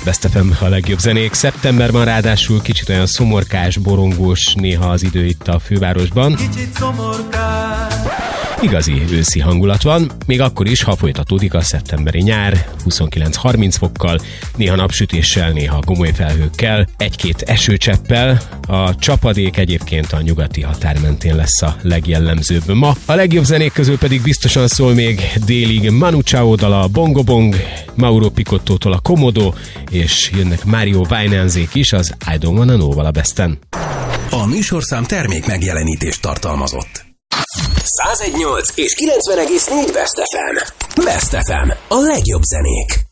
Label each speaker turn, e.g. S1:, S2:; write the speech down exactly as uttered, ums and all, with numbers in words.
S1: Best ef em, a legjobb zenék. Szeptemberben ráadásul kicsit olyan szomorkás, borongós néha az idő itt a fővárosban.
S2: Kicsit szomorkás.
S1: Igazi őszi hangulat van, még akkor is, ha folytatódik a szeptemberi nyár, huszonkilenc-harminc fokkal, néha napsütéssel, néha gomoly felhőkkel, egy-két esőcseppel. A csapadék egyébként a nyugati határ mentén lesz a legjellemzőbb ma. A legjobb zenék közül pedig biztosan szól még délig Manu Chao dala, Bongo Bong, Mauro Picottótól a Komodo, és jönnek Mario Winanzék is az I Don't Wanna Know-val a Besten.
S3: A műsorszám termék megjelenítést tartalmazott. száz egy egész nyolc és kilencven egész négy Best ef em. Best ef em. A legjobb zenék.